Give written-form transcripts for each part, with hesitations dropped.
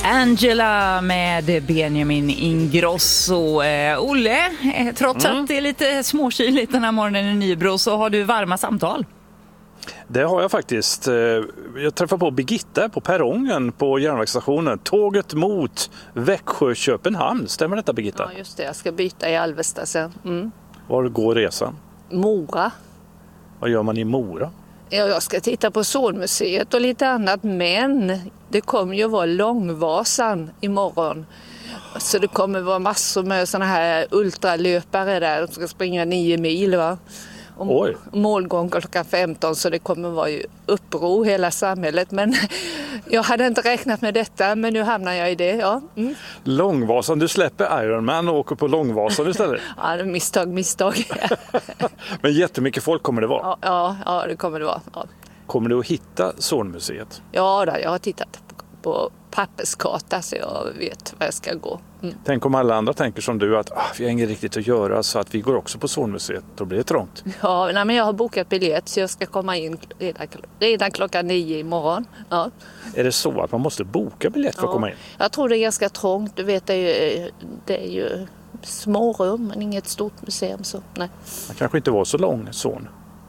Angela med Benjamin Ingrosso. Olle, trots att det är lite småkyligt den här morgonen i Nybro så har du varma samtal. Det har jag faktiskt. Jag träffade på Birgitta på perrongen på järnvägsstationen. Tåget mot Växjö-Köpenhamn. Stämmer detta, Birgitta? Ja, just det. Jag ska byta i Alvesta sen. Var går resan? Mora. Vad gör man i Mora? Ja, jag ska titta på Solmuseet och lite annat, men det kommer ju vara Långvasan imorgon. Så det kommer vara massor med såna här ultralöpare där som ska springa 9 mil, va? Och målgång klockan 15, så det kommer vara ju uppror hela samhället. Men jag hade inte räknat med detta, men nu hamnar jag i det. Ja. Långvasan, du släpper Ironman och åker på Långvasan istället? Ja, det är misstag. Men jättemycket folk kommer det vara? Ja, det kommer det vara. Ja. Kommer du att hitta Zornmuseet? Ja, jag har tittat på papperskarta så jag vet var jag ska gå. Tänk om alla andra tänker som du att vi har inget riktigt att göra så att vi går också på Zornmuseet. Då blir det trångt. Ja, men jag har bokat biljett så jag ska komma in redan klockan 9 imorgon. Ja. Är det så att man måste boka biljett för att komma in? Jag tror det är ganska trångt. Du vet, det är ju små rum men inget stort museum. Så, nej. Han kanske inte var så lång, son.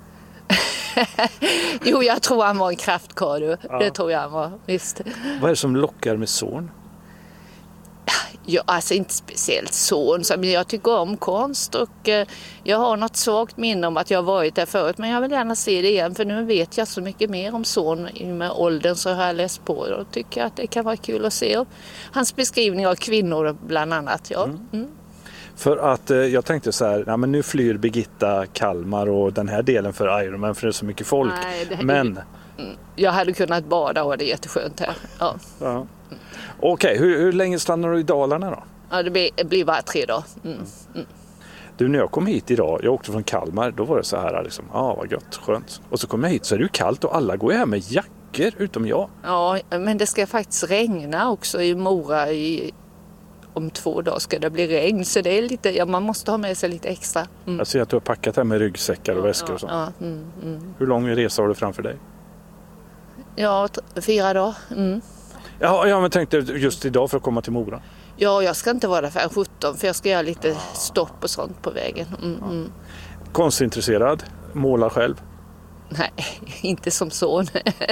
Jo, jag tror han var en kraftkarl. Ja. Det tror jag han var, visst. Vad är det som lockar med son? Ja, alltså inte speciellt son, men jag tycker om konst och jag har något svagt minne om att jag har varit där förut, men jag vill gärna se det igen för nu vet jag så mycket mer om son med åldern, så har jag läst på och tycker att det kan vara kul att se hans beskrivning av kvinnor bland annat. Ja. För att jag tänkte så här, men nu flyr Birgitta Kalmar och den här delen för Ironman för det är så mycket folk. Nej, jag hade kunnat bada och det är jätteskönt här. Ja. Ja. Okej, hur länge stannar du i Dalarna då? Ja, det blir bara 3 dagar. Du, när jag kom hit idag, jag åkte från Kalmar, då var det så här liksom, vad gött, skönt. Och så kom jag hit så är det ju kallt och alla går här med jackor utom jag. Ja, men det ska faktiskt regna också i Mora om 2 dagar ska det bli regn, så det är lite, man måste ha med sig lite extra. Jag ser att du har packat här med ryggsäckar och väskor och sånt. Ja, Hur lång resa har du framför dig? Ja, 4 dagar. Ja, men tänkte just idag för att komma till Mora. Ja, jag ska inte vara där för 17 för jag ska göra lite stopp och sånt på vägen. Konstintresserad? Målar själv? Nej, inte som son.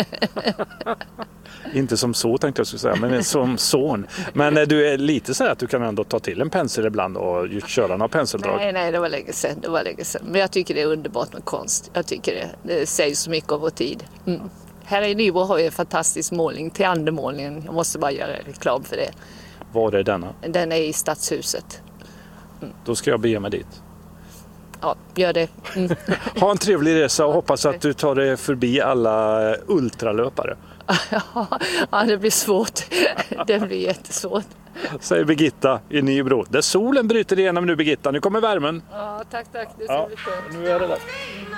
Inte som så tänkte jag skulle säga, men som son. Men du är lite så här att du kan ändå ta till en pensel ibland och köra några penseldrag. Nej, det var länge sedan. Men jag tycker det är underbart med konst. Jag tycker det säger så mycket av vår tid. Här i Nybro har jag en fantastisk målning till andemålningen. Jag måste bara göra reklam för det. Var är denna? Den är i Stadshuset. Då ska jag bege mig dit. Ja, gör det. Ha en trevlig resa och hoppas att du tar dig förbi alla ultralöpare. Ja, det blir svårt. Det blir jättesvårt. Säger Birgitta i Nybro. Där solen bryter igenom nu, Birgitta. Nu kommer värmen. Ja, tack. Det ser vi på. Nu är det där.